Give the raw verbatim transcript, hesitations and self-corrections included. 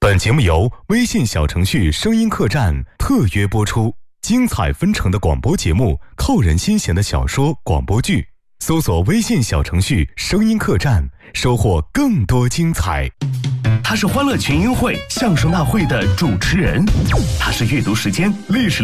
本节目由微信小程序声音客栈特约播出，精彩纷呈的广播节目，扣人心弦的小说广播剧，搜索微信小程序声音客栈，收获更多精彩。 他是欢乐群英会相声大会的主持人，他是阅读时间历史